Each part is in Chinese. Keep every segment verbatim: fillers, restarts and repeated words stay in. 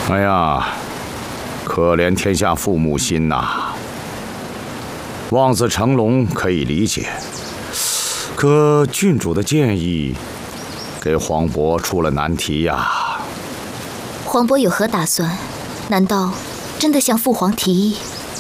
哎呀，可怜天下父母心呐！望子成龙可以理解，可郡主的建议给黄渤出了难题呀。 黄渤有何打算？难道真的向父皇提议？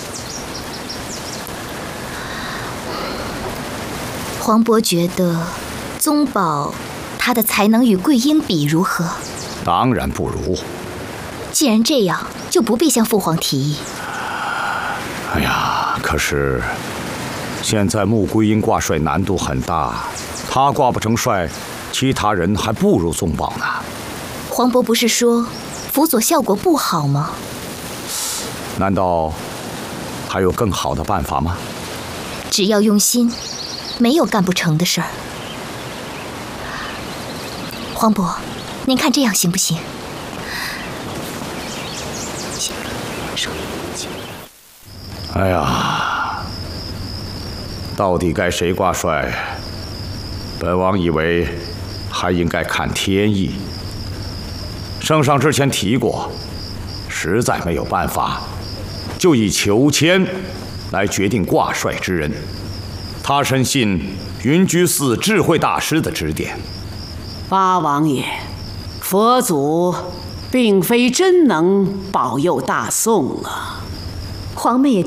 黄渤觉得宗保他的才能与桂英比如何？ 当然不如。 既然这样，就不必向父皇提议。 哎呀，可是现在穆桂英挂帅难度很大，他挂不成帅，其他人还不如宗保呢。 黄渤不是说辅佐效果不好吗？ 难道还有更好的办法吗？ 只要用心，没有干不成的事儿。黄渤，您看这样行不行？ 哎呀，到底该谁挂帅？本王以为还应该看天意。圣上之前提过，实在没有办法，就以裘千来决定挂帅之人。他深信云居寺智慧大师的指点。 八王爷，佛祖并非真能保佑大宋啊。 皇妹也